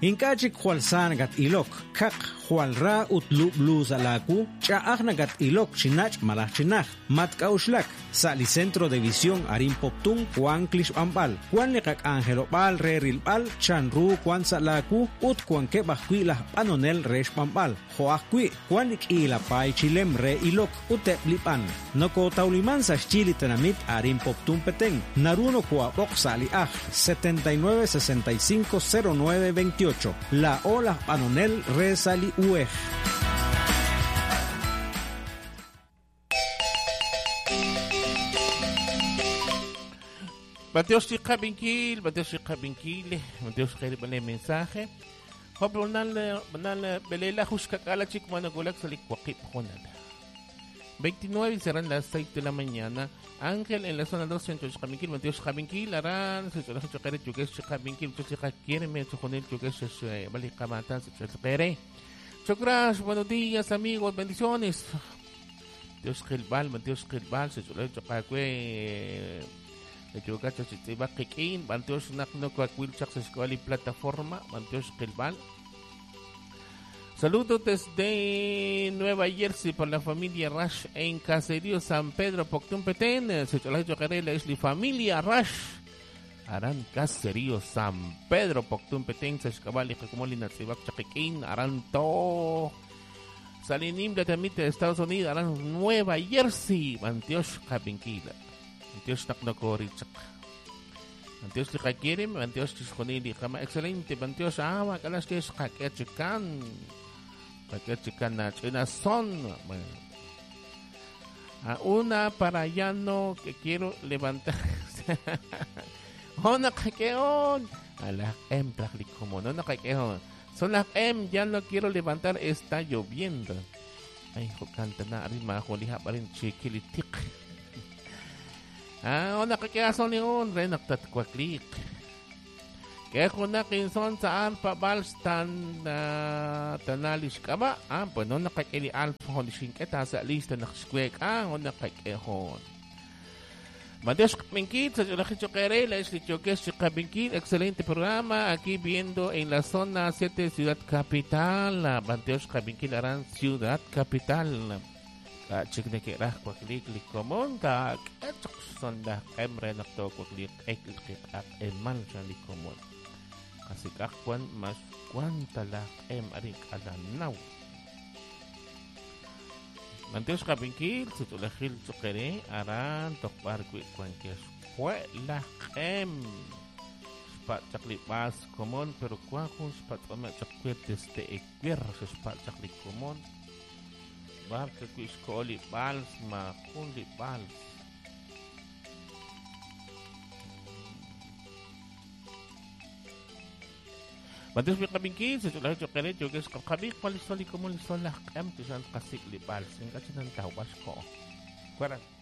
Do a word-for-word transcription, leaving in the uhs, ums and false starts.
Inkachik Jualsan gat ilok, kak Jualra utlu blues alaku, chaagna gat ilok chinach malachinach, matkauslak, sali centro de visión arim poptun, Juan Klish Ambal, Juan lekak Angelo Bal, Reril Bal, Chanru, Juan Salaku, ut Juan Kebakui la Panonel Resh Pambal, Joakui, Juan ik ila pai chilem re ilok, ute blipan, noko tauliman sa chili tenamit arim poptun peteng, naruno kuapok sali ah, setenta y nueve sesenta y cinco cero nueve veintiocho. La Ola Panonel Resali Uej. Mateos si Kabinkil, Mateos si Kabinkil, Mateos kay bale mensaje. Hopo banal banal belela huskakala chik managulak sa likwakip honal. veintinueve serán las seis de la mañana. Ángel en la zona dos centro de Kabinkil, Mateos Kabinkil, Aran, se suele chocar chuques Kabinkil, chuques quiere me choconel chuques bali kamatan se chokere. Chokras, buenos días amigos, bendiciones. Dios Gilbal, Mateos Gilbal, se suele chocar que chugas se va kikin, Mateos nakno kwakwil chak sa escuela y plataforma, Mateos Gilbal. Saludos desde Nueva Jersey por la familia Rush en Caserío San Pedro, Poctún Petén. Se chola chocarela es la familia Rush. Aran Caserío San Pedro, Poctún Petén. Se escabali como lina se va chaquequín. Aran to. Salinim de Tamite de Estados Unidos. Aran Nueva Jersey. Mantiosh Kapinquila. Mantiosh Naknokorichak. Mantiosh Likakirim. Mantiosh Tisconili. Excelente. Mantiosh Awa. Kalas que es Kakechikan. Porque chican na china son a una para ya no que quiero levantar ona kakeon a la em trajli como no no kakeon son las em ya no quiero levantar está lloviendo ay ho canta na arima ho liha parin chikilitik ah ona kakeason ni on renak tat kwaklik. Kaya kung nakinson saan pa balstan na uh, tanalis ka ba? Ah, bueno, nakakili alfa hon singketa sa lista nakaskwek. Ah, hon nakakihon. Matios Kabinkil, sa Chulakicho Querela, es Lichoques Kabinkil, excelente programa. Aquí viendo en la zona siete, Ciudad Capital. Matios Kabinkil, Aran, Ciudad Capital. Kachik na kirah kwa klik likomon. Kachok sonda kemre nakto kwa klik eklik ak emal siya likomon. Kasi kakwan mas kwan talak em arik alanaw. Mantios Kabinkil, Situlahil Tsukere, Aran, Tokbar Kwik Kwan Kies, Kwela em. Spat Chaklipas Komon, pero kwa kung spat kama chakwet desde ekwir sa spat chakli komon. Bar ke kwis ko li bals ma kundi bals. Matis mi Kabinkil, sa Chulahi Chokere, Joges Kabik, Palisoli Komon, Lisolah Kem, Tisan Kasik li bals. Yung kasi nang tawas ko. Kwaran.